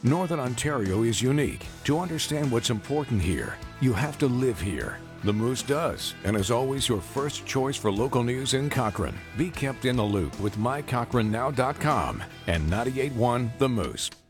Northern Ontario is unique. To understand what's important here, you have to live here. The Moose does, and is always your first choice for local news in Cochrane. Be kept in the loop with mycochrannenow.com and 98.1 The Moose.